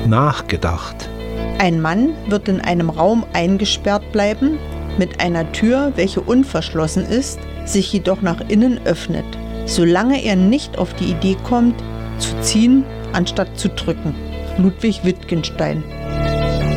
nachgedacht. Ein Mann wird in einem Raum eingesperrt bleiben, mit einer Tür, welche unverschlossen ist, sich jedoch nach innen öffnet, solange er nicht auf die Idee kommt, zu ziehen, anstatt zu drücken. Ludwig Wittgenstein.